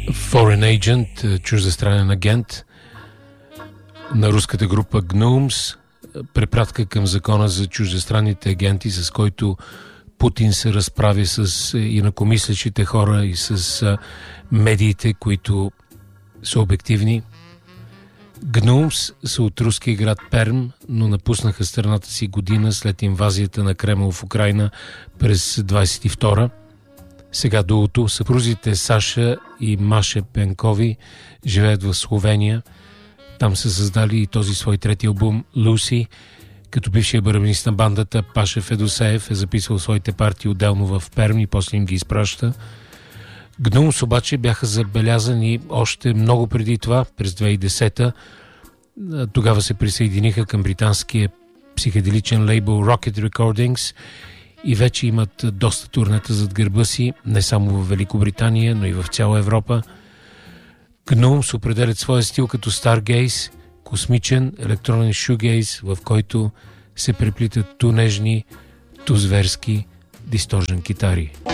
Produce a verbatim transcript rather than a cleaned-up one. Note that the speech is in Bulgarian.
Foreign Agent, чуждестранен агент на руската група Gnomes, препратка към закона за чуждестранните агенти, с който Путин се разправи с инакомислещите хора и с медиите, които са обективни. Gnomes са от руския град Перм, но напуснаха страната си година след инвазията на Кремъл в Украйна през двадесет и втора. Сега дуото, съпрузите Саша и Маша Пенкови живеят в Словения. Там са създали и този свой трети албум «Люси», като бившия барабанист на бандата Паша Федосеев е записвал своите партии отделно в Перм и после им ги изпраща. Gnomes обаче бяха забелязани още много преди това, през две хиляди и десета. Тогава се присъединиха към британския психоделичен лейбъл Rocket Recordings и вече имат доста турнета зад гърба си, не само в Великобритания, но и в цяла Европа. Gnomes определят своя стил като старгейз, космичен електронен шугейз, в който се преплитат ту нежни, ту зверски дисторжен китари.